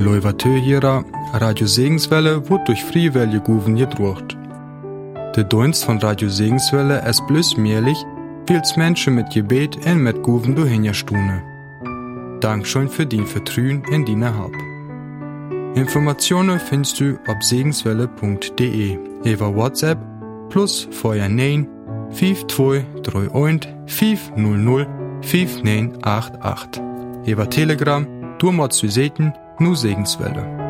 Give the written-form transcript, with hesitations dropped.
Leuvatö hierer, Radio Segenswelle wird durch Friewelle Guven gedruckt. Der Dienst von Radio Segenswelle ist bloß möglich, weil's Menschen mit Gebet und mit Guven durchhingerstune. Dankeschön für dein Vertrauen in deine Help. Informationen findest du auf segenswelle.de über WhatsApp plus vorher 9 5231 500 5988. Über Telegram, du musst du sehen, nur Segenswelle.